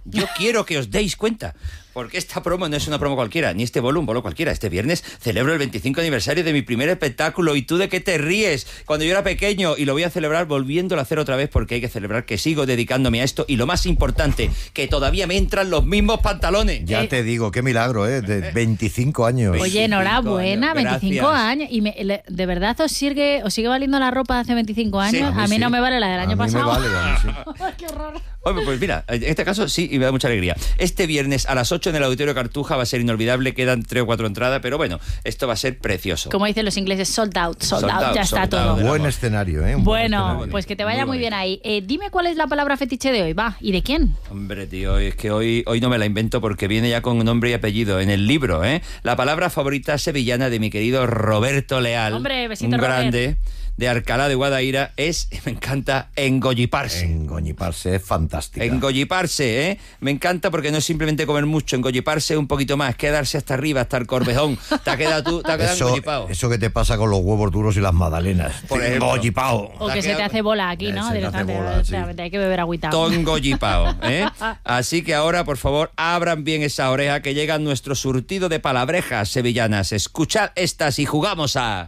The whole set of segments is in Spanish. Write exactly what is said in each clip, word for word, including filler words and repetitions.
yo quiero que os deis cuenta. Porque esta promo no es una promo cualquiera, ni este bolo un bolo cualquiera. Este viernes celebro el veinticinco aniversario de mi primer espectáculo. ¿Y tú de qué te ríes? Cuando yo era pequeño, y lo voy a celebrar volviéndolo a hacer otra vez, porque hay que celebrar que sigo dedicándome a esto. Y lo más importante, que todavía me entran los mismos pantalones. Ya eh, te digo, qué milagro, ¿eh? De veinticinco años. Oye, enhorabuena, años. veinticinco años. Y me, le, ¿de verdad os sigue, os sigue valiendo la ropa de hace veinticinco años? Sí, a mí, a mí sí. no me vale la del año a mí pasado. Me vale, a mí sí. Qué horror. Oye, pues mira, en este caso sí, y me da mucha alegría. Este viernes a las ocho en el Auditorio Cartuja va a ser inolvidable, quedan tres o cuatro entradas, pero bueno, esto va a ser precioso. Como dicen los ingleses, sold out, sold, sold out, out, ya sold está out todo. Buen escenario, ¿eh? Un bueno, escenario. Pues que te vaya muy, muy bien bien ahí. Eh, dime cuál es la palabra fetiche de hoy, va, ¿y de quién? Hombre, tío, es que hoy, hoy no me la invento porque viene ya con nombre y apellido en el libro, ¿eh? La palabra favorita sevillana de mi querido Roberto Leal. Hombre, besito, un grande. Robert. De Alcalá de Guadaira es, me encanta, engolliparse. Engolliparse es fantástica. Engolliparse, ¿eh? Me encanta porque no es simplemente comer mucho, engolliparse un poquito más, quedarse hasta arriba, hasta el corvejón. Te ha quedado tú, te ha quedado engollipado. Eso que te pasa con los huevos duros y las magdalenas. Por ejemplo. Engollipado. O que se te hace bola aquí, ¿no? Se Directamente, bola, sí. Hay que beber agüita. Todo engollipado, ¿eh? Así que ahora, por favor, abran bien esa oreja que llega nuestro surtido de palabrejas sevillanas. Escuchad estas y jugamos a...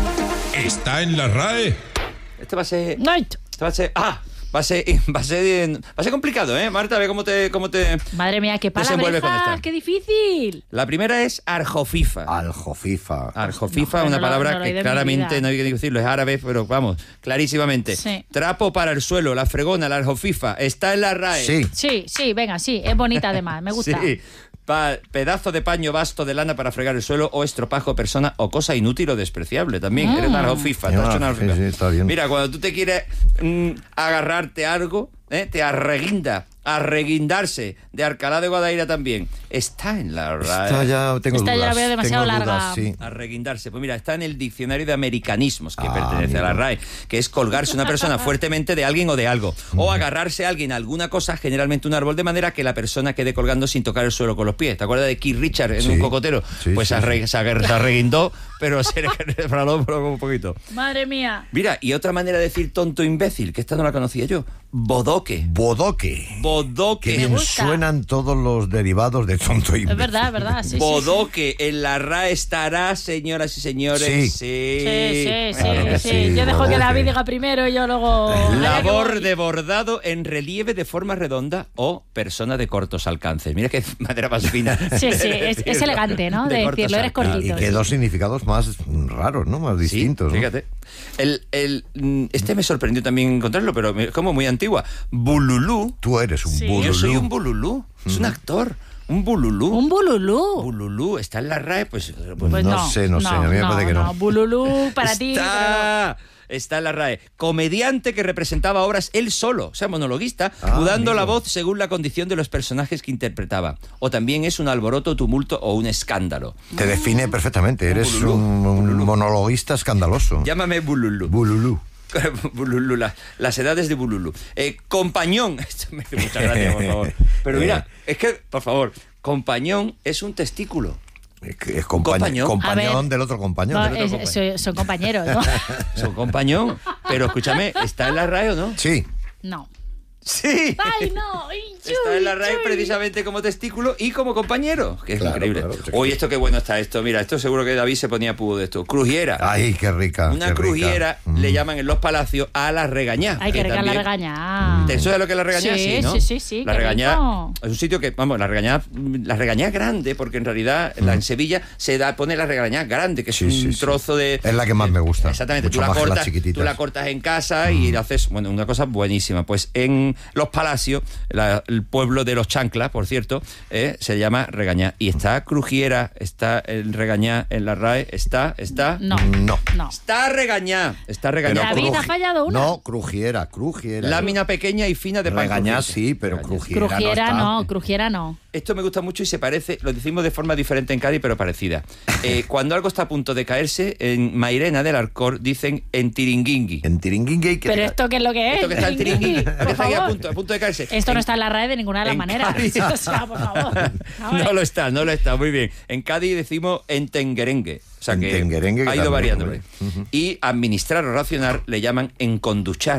¿Está en la R A E? Este va a ser... Night. Este va a ser... ¡Ah! Va a ser, va a ser, va a ser complicado, ¿eh? Marta, a ver cómo te... Cómo te Madre mía, qué palabrejas, qué difícil. La primera es arjofifa. Aljofifa. Arjofifa, no, una no palabra lo, no que claramente, no hay que decirlo, es árabe, pero vamos, clarísimamente. Sí. Trapo para el suelo, la fregona, la arjofifa, está en la R A E. Sí. Sí, sí, venga, sí, es bonita además, me gusta. Sí. Pa- pedazo de paño vasto de lana para fregar el suelo o estropajo, persona o cosa inútil o despreciable también. Mm. Eres una arjofifa. No, te has hecho una arjofifa. sí, sí, está bien. Mira, cuando tú te quieres mm, agarrarte algo, ¿eh? Te arreguinda. Arreguindarse, de Alcalá de Guadaira también. Está en la R A E. Esta ya tengo Esta dudas. ya la veo demasiado tengo larga. Dudas, sí. Arreguindarse. Pues mira, está en el diccionario de americanismos que Ah, pertenece mira. a la R A E, que es colgarse una persona fuertemente de alguien o de algo. O agarrarse a alguien a alguna cosa, generalmente un árbol, de manera que la persona quede colgando sin tocar el suelo con los pies. ¿Te acuerdas de Keith Richards en Sí. un cocotero? Sí, pues sí, arre- sí. se, agar- se arreguindó, pero se resbaló un poquito. Madre mía. Mira, y otra manera de decir tonto imbécil, que esta no la conocía yo. Bodoque. Bodoque. Bodoque. Qué bien gusta. suenan todos los derivados de tonto y Es verdad, es verdad, sí, sí, sí. Bodoque, en la R A E estará, señoras y señores. Sí. Sí, Sí, sí, sí, Claro que sí. sí, Yo dejo que bodoque. David diga primero y yo luego... Allá que Labor voy. de bordado en relieve de forma redonda o persona de cortos alcances. Mira qué manera más fina. Sí, sí, es, es elegante, ¿no? De, cortos decirlo, eres alcances. Y cortito. que dos significados más raros, ¿no? Más distintos, Sí, ¿no? fíjate. El, el, mm, este me sorprendió también encontrarlo, pero es como muy antigua. Bululú. Tú eres un Sí. bululú. Yo soy un bululú. Es un actor. Un bululú. Un bululú. Bululú. Está en la R A E, pues... pues Pues no no, sé, no sé, a mí me parece que no. Bululú para ti. pero- Está, está en la R A E. Comediante que representaba obras él solo, o sea, monologuista, Ah, mudando amigo. la voz según la condición de los personajes que interpretaba. O también es un alboroto, tumulto o un escándalo. Te define perfectamente. Eres bululú, un, un bululú. monologuista escandaloso. Llámame Bululú. Bululú. Bululú, la- las edades de Bululú. Eh, compañón. Esto me hace mucha gracia, por favor. Pero mira, es que, por favor, compañón es un testículo. Es, que es compañ- compañón. compañón A ver. del otro compañón. No, del otro es- compañón. soy- son compañeros, ¿no? Son compañón. Pero escúchame, ¿está en la R A E o no? Sí. No. Sí. ¡Ay, no! ¡Ay, Está en la chuy, R A E chuy! precisamente como testículo y como compañero, que es Claro, increíble. claro, sí. Oye, esto qué bueno está esto. Mira, esto seguro que David se ponía pudo de esto. Crujiera. Ay, qué rica. Una qué crujiera rica. le Mm. llaman en los palacios a la regañá. Hay que regar la también- regaña. ¿Te sabes lo que es la regañá? Sí, Sí, ¿no? sí, sí, sí, La qué regañá rico. es un sitio que, vamos, la regañá, la regañá es grande, porque en realidad la en Sevilla se da, pone la regañá grande, que es Sí, un sí, sí. trozo de... Es la que más me gusta. Exactamente, Mucho tú la, más que las cortas, chiquititas. tú la cortas en casa y haces, bueno, una cosa buenísima. Pues en los palacios, la- el pueblo de los chanclas, por cierto, eh, se llama regañá. Y está crujiera, está el regañá en la R A E, está, está... No. No. No. Está regañá, está regañá. David, cruji- ha fallado una. No, crujiera, crujiera. Lámina pequeña y fina de pan Regañar crujiente. sí, pero Regañá. crujiera, Crujiera no. no, está. crujiera no. Esto me gusta mucho y se parece, lo decimos de forma diferente en Cádiz, pero parecida. Eh, cuando algo está a punto de caerse, en Mairena del Arcor dicen en tiringuingui. En Tiringuingue que Pero esto, ¿qué es lo que es? Esto que está en tiringuingui, que Por está ahí a favor. punto, a punto de caerse. Esto En- no está en la R A E de ninguna de las en maneras. Cádiz. O sea, por favor. A ver. No lo está, no lo está, muy bien. En Cádiz decimos en tenguerengue. O sea que En tenguerengue, que ha ido también, variando. hombre. Y administrar o racionar le llaman enconduchar.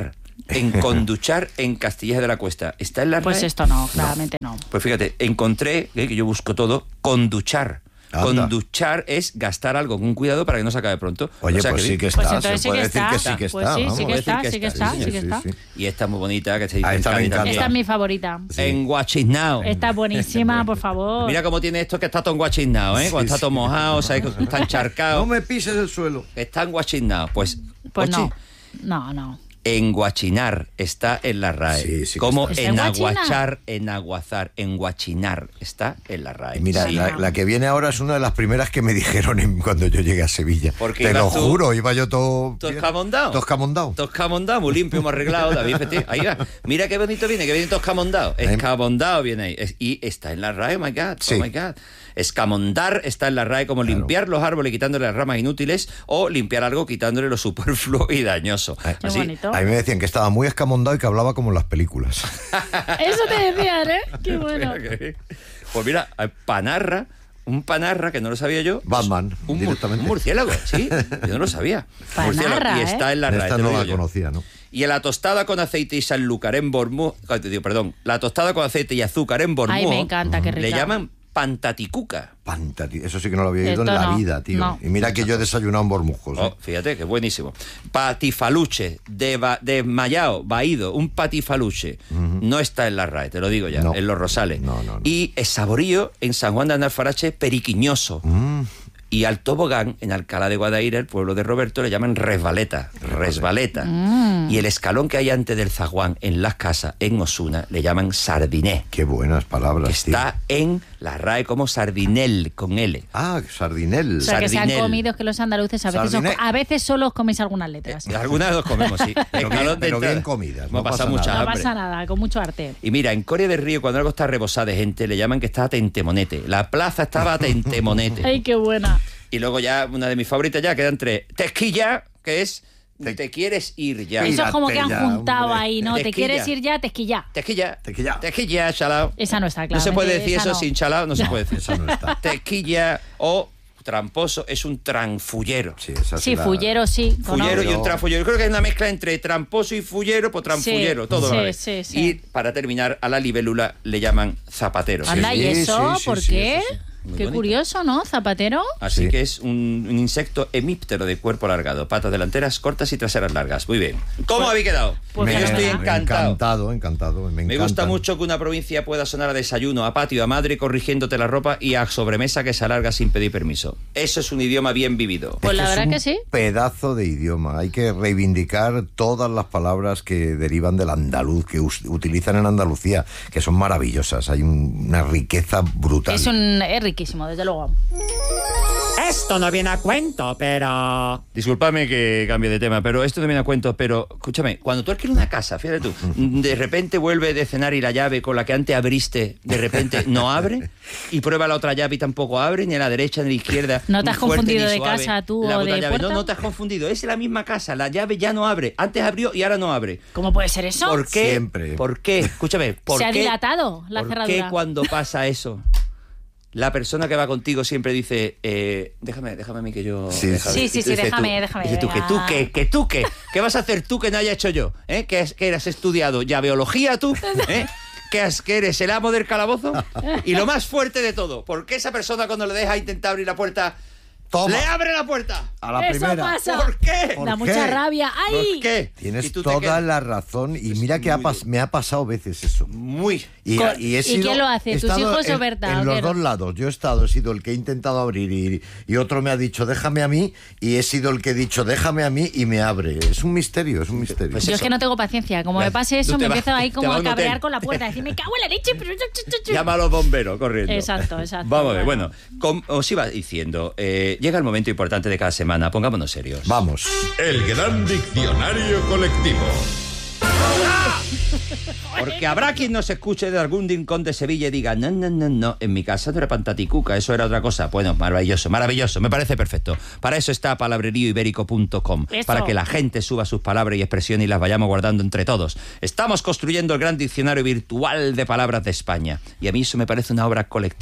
en conduchar en Castilla de la Cuesta. ¿Está en la Pues R A E? esto no, claramente no. Pues fíjate, encontré, eh, que yo busco todo, conduchar. Anda. Conduchar es gastar algo con cuidado para que no se acabe pronto. Oye, O sea pues que sí vi- que está. Pues entonces se sí puede que decir está. que sí que Pues está. sí, vamos. sí que decir está, que sí que está, está, sí, sí que sí, está. sí. Y esta es muy bonita, que se dice Ah, en esta me Cádiz encanta. también. Esta es mi favorita. Sí. En Guachinao. Está buenísima, por favor. Mira cómo tiene esto que está todo enguachinao, ¿eh? Cuando Sí, está todo sí. mojado, ¿sabes? Que está encharcado. No me pises el suelo. Está enguachinao. Pues, Pues oye, no. No, no. enguachinar está en la R A E. Sí, sí que como está. ¿Está enguachinar? enaguachar, enaguazar, enguachinar está en la R A E. Y mira, Sí. la, la que viene ahora es una de las primeras que me dijeron en- cuando yo llegué a Sevilla. Porque Te lo ibas tú- juro, iba yo todo... ¿Todo bien. escamondado? Todo escamondado. Todo escamondado, muy limpio, muy arreglado, David Petit. Ahí va. Mira qué bonito viene, que viene todo escamondado. Escamondado viene ahí. Es- Y está en la R A E, oh my God, Sí. oh my God. Escamondar está en la R A E como Claro. limpiar los árboles quitándole las ramas inútiles o limpiar algo quitándole lo superfluo y dañoso. Ay, Qué Así, bonito. A mí me decían que estaba muy escamondado y que hablaba como en las películas. Eso te decían, ¿eh? Qué bueno. Pues mira, panarra, un panarra que no lo sabía yo. Batman, un, mur- directamente. un murciélago, sí, yo no lo sabía. Panarra, Murciélago, y está ¿eh? en la R A E. Esta te lo no la digo yo. conocía, ¿no? Y en la tostada con aceite y sanlúcar en Bormú, perdón, la tostada con aceite y azúcar en Bormú, Ay, me encanta, qué rica. le llaman pantaticuca. Pantati, eso sí que no lo había oído Esto en la no, vida, tío. no. Y mira que yo he desayunado en Bormujos. ¿eh? Oh, fíjate, que buenísimo. Patifaluche, deva- desmayado, vaído, un patifaluche. No está en la R A E, te lo digo ya, No. en Los Rosales. No, no, no. Y el saborío en San Juan de Alfarache, periquiñoso. Mm. Y al tobogán, en Alcalá de Guadaira, el pueblo de Roberto, le llaman resbaleta. Resbaleta. Mm. Y el escalón que hay antes del zaguán, en Las Casas, en Osuna, le llaman sardiné. Qué buenas palabras, Que está en la R A E como sardinel, con L. tío. Ah, sardinel. O sea, que se han Sardinel. comido, que los andaluces a veces, os- Sardinel. a veces solo os coméis algunas letras. Algunas los comemos, sí. Pero Escalón bien- de pero entrada. bien comidas, Hemos no pasado pasa mucha nada. No hambre. pasa nada, con mucho arte. Y mira, en Coria del Río, cuando algo está rebosado de gente, le llaman que está a tentemonete. La plaza estaba a tentemonete. Ay, qué buena. Y luego ya, una de mis favoritas ya, quedan tres. Tesquilla, que es te, Te- quieres ir ya. Eso es como que Pírate han ya, juntado hombre. ahí, ¿no? Te Tequilla. quieres ir ya, tesquilla. Tesquilla. Tequilla. Tesquilla, chalao. Esa no está, No claro. se puede decir eso sin chalao, no se puede decir. Esa no está. Tesquilla o tramposo es un tranfullero. Sí, esa Sí, la- fullero, sí. Fullero y Pero- un tranfullero. Yo creo que es una mezcla entre tramposo y fullero, pues tranfullero, Sí, todo sí, a la vez. sí, sí. Y para terminar, a la libélula le llaman zapatero. Anda, ¿y Sí, eso? sí, sí, ¿Por sí, qué? eso sí. Muy Qué bonito. curioso, ¿no? Zapatero. Así Sí. que es un, un insecto hemíptero de cuerpo alargado, patas delanteras cortas y traseras largas. Muy bien. ¿Cómo habéis quedado? Pues Yo me- estoy me- encantado. Encantado, encantado. Me, Me gusta encantan. mucho que una provincia pueda sonar a desayuno, a patio, a madre corrigiéndote la ropa y a sobremesa que se alarga sin pedir permiso. Eso es un idioma bien vivido. Pues la Es verdad un que sí. pedazo de idioma. Hay que reivindicar todas las palabras que derivan del andaluz, que us- utilizan en Andalucía, que son maravillosas. Hay un- una riqueza brutal. Es un es riquísimo, desde luego. Esto no viene a cuento, pero... Disculpame que cambie de tema, pero esto no viene a cuento, pero escúchame, cuando tú alquilas una casa, fíjate tú, de repente vuelve de cenar y la llave con la que antes abriste, de repente no abre, y prueba la otra llave y tampoco abre, ni a la derecha ni a la izquierda. ¿No te ni has fuerte, confundido ni de suave. casa tú La o otra de llave. puerta? No, no te has confundido, es la misma casa, la llave ya no abre, antes abrió y ahora no abre. ¿Cómo puede ser eso? ¿Por qué? Siempre. ¿Por qué? Escúchame, ¿por Se ha qué? dilatado la ¿Por cerradura. qué cuando pasa eso? La persona que va contigo siempre dice, eh, déjame, déjame a mí que yo... Sí, déjame. sí, Y sí, tú sí, dices déjame, tú, déjame, dices tú, que venga. tú, que, que tú, que, ¿qué vas a hacer tú que no haya hecho yo? ¿Eh? ¿Que, has, que has estudiado llaveología tú? ¿Eh? ¿Que, has, que eres el amo del calabozo? Y lo más fuerte de todo, ¿por qué esa persona cuando le deja intentar abrir la puerta, Toma. le abre la puerta? A la Eso primera. pasa. ¿Por qué? ¿Por Da qué? mucha rabia. ¡Ay! ¿Por qué? Y Tienes tú te toda quedas la razón y Es mira que ha muy pas- me ha pasado veces eso. muy... Y, Con- y he ¿y sido- quién lo hace? he ¿Tus estado hijos o en- Berta, En o los qué? dos lados. Yo he estado, he sido el que he intentado abrir y, y otro me ha dicho déjame a mí y he sido el que he dicho déjame a mí y me abre. Es un misterio, es un misterio. Pues Yo es eso. que no tengo paciencia. Como me pase Tú eso, te me vas- empiezo ahí te como vas a a un cabrear hotel. con la puerta. Decir, me cago en la leche, pero... Llama a los bomberos corriendo. Exacto, exacto. Vamos a ver, Bueno. bueno, como os iba diciendo, eh, llega el momento importante de cada semana, pongámonos serios. Vamos. El gran diccionario colectivo. Porque habrá quien nos escuche de algún rincón de Sevilla y diga, no, no, no, no, en mi casa no era pantaticuca, eso era otra cosa. Bueno, maravilloso, maravilloso, me parece perfecto. Para eso está palabrerío ibérico punto com, Eso. para que la gente suba sus palabras y expresiones y las vayamos guardando entre todos. Estamos construyendo el gran diccionario virtual de palabras de España. Y a mí eso me parece una obra colectiva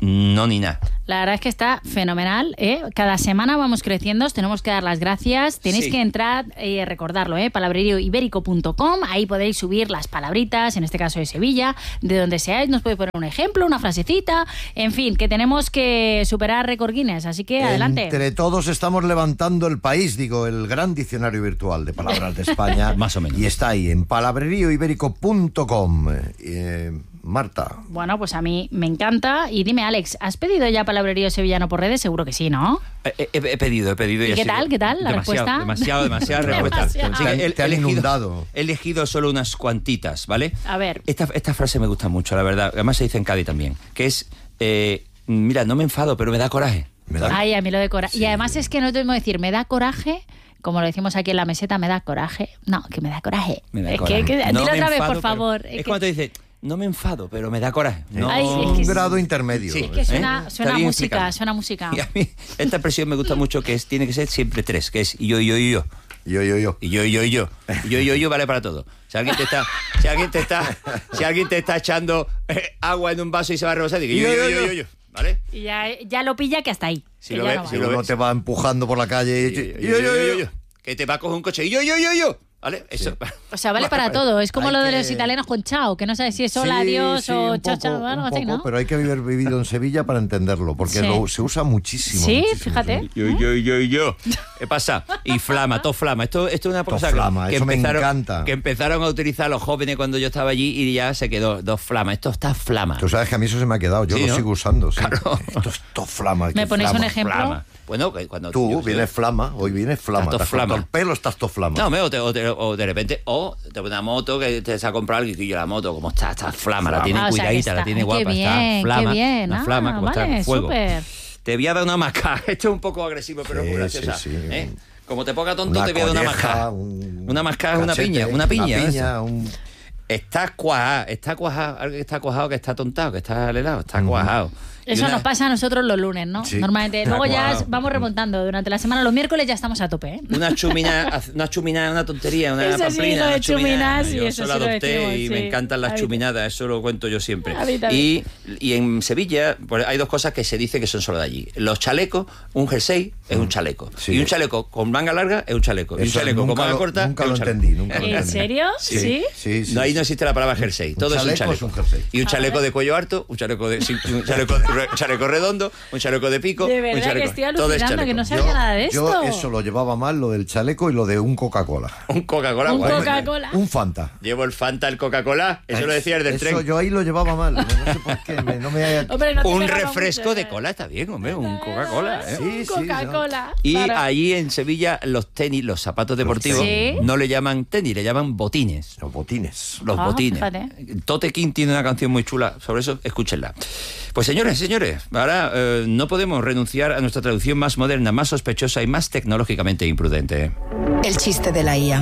no ni nada. La verdad es que está fenomenal, ¿eh? Cada semana vamos creciendo, os tenemos que dar las gracias. Tenéis Sí. que entrar, eh, recordarlo, ¿eh? palabrerío ibérico punto com. Ahí podéis subir las palabritas, en este caso de Sevilla, de donde seáis. Nos podéis poner un ejemplo, una frasecita. En fin, que tenemos que superar récord Guinness, así que adelante. Entre todos estamos levantando el país, digo, el gran diccionario virtual de palabras de España. Más o menos. Y está ahí, en palabrerío ibérico punto com. Eh, Marta. Bueno, pues a mí me encanta. Y dime, Alex, ¿has pedido ya palabrerío sevillano por redes? Seguro que sí, ¿no? He, he- he pedido, he pedido. ¿Y ha qué sido tal? ¿Qué tal la demasiado, respuesta? Demasiado, demasiado respuesta. Demasiado. Así que Te han- he- te han he elegido- inundado. He elegido solo unas cuantitas, ¿vale? A ver. Esta, esta frase me gusta mucho, la verdad. Además se dice en Cádiz también. Que es, eh, mira, no me enfado, pero me da coraje. Me da- Ay, a mí lo de coraje. Y además es que no tengo que decir, me da coraje, como lo decimos aquí en la meseta, me da coraje. No, que me da coraje. Me da es coraje. que, que No dilo me otra vez, enfado, por pero- favor. Es, Es que- cuando te dice, no me enfado, pero me da coraje. No, Ay, es Un que- grado intermedio. Sí. Es que suena, ¿Eh? suena Está bien música, explicado. suena música. Y a mí esta expresión me gusta mucho, que es tiene que ser siempre tres, que es yo, yo, y yo. Yo, yo, yo. Y yo, y yo, y yo. Y yo, y yo, y yo vale para todo. Si alguien te está, si alguien te está, si alguien te está echando eh, agua en un vaso y se va a rebosar, digo yo, yo, yo, yo, yo. ¿Vale? Y ya, ya lo pilla que hasta ahí. Si que lo ya ve- no va. si Si lo uno ves. te va empujando por la calle y... Yo, yo, yo, yo, yo. Que te va a coger un coche y yo, yo, yo, yo. ¿Vale? Eso. O sea, vale para todo. Es como Hay lo de que- los italianos con chao, que no sabes si es hola, Sí, adiós sí, o un chao, poco, chao, algo un así, poco, ¿no? pero hay que haber vivido en Sevilla para entenderlo, porque Sí. lo- se usa muchísimo. Sí, muchísimo, fíjate. Yo, yo, yo, yo. ¿Qué pasa? Y flama, todo flama. Esto, esto es una Todo cosa que- flama, que, eso me empezaron, encanta. que empezaron a utilizar los jóvenes cuando yo estaba allí y ya se quedó dos flamas. Esto está flama. Tú sabes que a mí eso se me ha quedado, yo Sí, lo ¿no? sigo usando. Sí. Claro. Esto es todo flama. ¿Me que ponéis flama. un ejemplo? Flama. Bueno, que cuando Tú, yo- vienes flama, hoy vienes flama. Estás todo Te has cortado flama. el pelo, estás todo flama. No, me- o, te- o te- o de repente, o te pone una moto que te se ha comprado alguien y yo la moto, como está, está flama, la tiene Ah, o sea, que cuidadita, está- la tiene ay, qué guapa, bien, está flama. qué bien. Una Ah, flama, como está vale, en fuego. súper. Te voy a dar una maca. Esto es un poco agresivo, pero Sí, es muy graciosa. sí, sí. ¿eh? Como te ponga tonto, Una te voy a dar una colleja, mascada. un Una mascada es una cachete, piña, una piña. Una eso. piña, un... Está cuajado, está cuajado, alguien que está cuajado, que está tontado, que está helado, está cuajado. Y Eso una- nos pasa a nosotros los lunes, ¿no? Sí. Normalmente. Luego ya Claro. vamos remontando durante la semana. Los miércoles ya estamos a tope, ¿eh? Una chumina, una chumina, una tontería, una Eso sí, pamplina, lo de una chumina. chuminas, sí, Yo eso eso lo sí lo adopté decimos, y sí. me encantan A las mí- chuminadas, eso lo cuento yo siempre. A mí Y, también. y en Sevilla pues, hay dos cosas que se dice que son solo de allí. Los chalecos, un jersey es un chaleco. Sí. Y un chaleco con manga larga es un chaleco. Y un Eso chaleco con nunca manga lo- corta nunca es lo un chaleco. entendí, nunca lo ¿En entendí. serio? ¿Sí? Sí, sí. No, ahí no sí. existe la palabra jersey. Un Todo es un chaleco chaleco. es un jersey. Y un A chaleco ver. de cuello harto, un chaleco de sí, un chaleco, re- chaleco redondo, un chaleco de pico, De un verdad chaleco. que estoy todo es alucinando, que chaleco. no sabía nada de esto. Yo eso lo llevaba mal, lo del chaleco y lo de un Coca-Cola. Un Coca-Cola. Un guay. Coca-Cola. Un Fanta. Llevo el Fanta, el Coca-Cola, eso lo decía el del Eso tren. yo ahí lo llevaba mal. No sé por qué. me- no me... Hombre, no te Un pegaba refresco mucho, de ¿eh? cola está bien, hombre, un Coca-Cola. ¿eh? Sí, Un sí, Coca-Cola. Y Claro. allí en Sevilla los tenis, los zapatos deportivos, ¿Sí? no le llaman tenis, le llaman botines. Los botines. Los Ah, botines. fíjate. Tote King tiene una canción muy chula sobre eso, escúchenla. Pues señores, señores, ahora eh, no podemos renunciar a nuestra traducción más moderna, más sospechosa y más tecnológicamente imprudente. El chiste de la I A.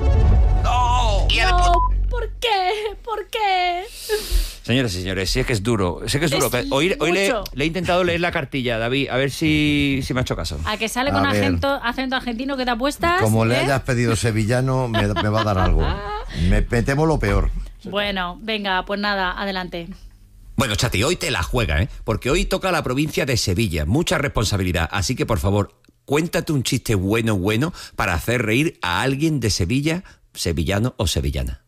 No, ¿por qué? ¿Por qué? Señores y señores, sé que es duro, sé que es duro. Es que hoy hoy le, mucho. le he intentado leer la cartilla, David, a ver si, si me ha hecho caso. A que sale A con ver. acento, acento argentino que te apuestas. Como le ¿eh? hayas pedido sevillano, me, me va a dar algo. Me, me temo lo peor. Bueno, venga, pues nada, adelante. Bueno, Chati, hoy te la juega, ¿eh? Porque hoy toca la provincia de Sevilla, mucha responsabilidad, así que por favor, cuéntate un chiste bueno, bueno, para hacer reír a alguien de Sevilla, sevillano o sevillana.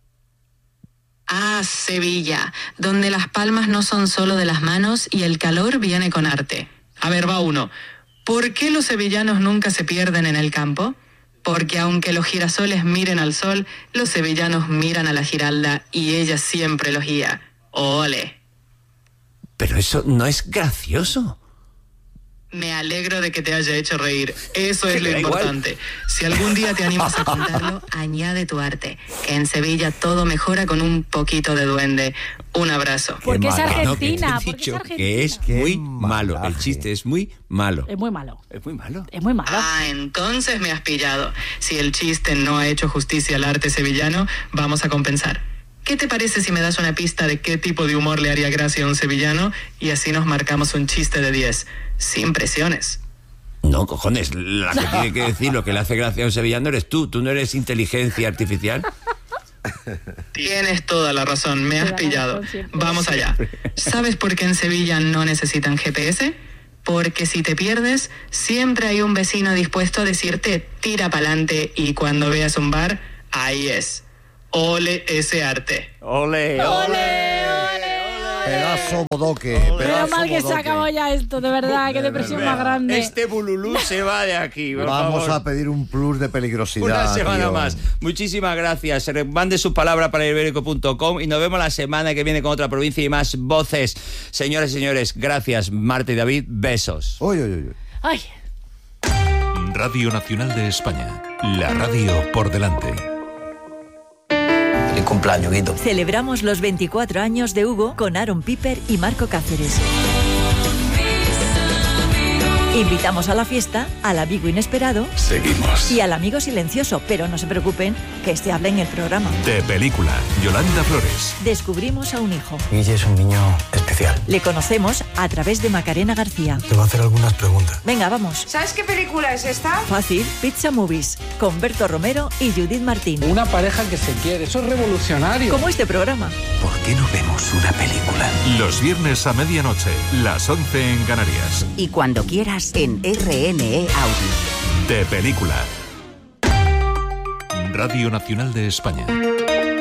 Ah, Sevilla, donde las palmas no son solo de las manos y el calor viene con arte. A ver, va uno. ¿Por qué los sevillanos nunca se pierden en el campo? Porque aunque los girasoles miren al sol, los sevillanos miran a la giralda y ella siempre los guía. ¡Ole! Pero eso no es gracioso. Me alegro de que te haya hecho reír. Eso es lo Da igual. importante. Si algún día te animas a contarlo, añade tu arte. Que en Sevilla todo mejora con un poquito de duende. Un abrazo. Porque es mala. Argentina. No, que te he porque es dicho Argentina. que es Qué muy malo. El malaje. chiste es muy malo. Es muy malo. Es muy malo. Es muy malo. Ah, entonces me has pillado. Si el chiste no ha hecho justicia al arte sevillano, vamos a compensar. ¿Qué te parece si me das una pista de qué tipo de humor le haría gracia a un sevillano y así nos marcamos un chiste de diez? Sin presiones. No, cojones, la que tiene que decir lo que le hace gracia a un sevillano eres tú. Tú no eres inteligencia artificial. Tienes toda la razón, me has pillado. Vamos allá. ¿Sabes por qué en Sevilla no necesitan G P S? Porque si te pierdes, siempre hay un vecino dispuesto a decirte tira pa'lante y cuando veas un bar, ahí es. Ole ese arte. Ole, ole. Pedazo bodoque. Menos mal que se acabó ya esto, de verdad, qué depresión más grande. Este bululú se va de aquí, por Vamos favor. a pedir un plus de peligrosidad. Una semana tío. más. Muchísimas gracias. Mande su palabra para ibérico punto com y nos vemos la semana que viene con otra provincia y más voces. Señores y señores, gracias, Marta y David. Besos. Uy, uy, uy. Ay. Radio Nacional de España. La radio por delante. Feliz cumpleaños, Guito. Celebramos los veinticuatro años de Hugo con Aaron Piper y Marco Cáceres. Invitamos a la fiesta al amigo inesperado. Seguimos. Y al amigo silencioso, pero no se preocupen, que este habla en el programa. De película, Yolanda Flores. Descubrimos a un hijo. Guille es un niño especial. Le conocemos a través de Macarena García. Te voy a hacer algunas preguntas. Venga, vamos. ¿Sabes qué película es esta? Fácil, Pizza Movies, con Berto Romero y Judith Martín. Una pareja que se quiere, eso es revolucionario. Como este programa. ¿Por qué no vemos una película? Los viernes a medianoche, las once en Canarias. Y cuando quieras en R N E Audio. De película. Radio Nacional de España.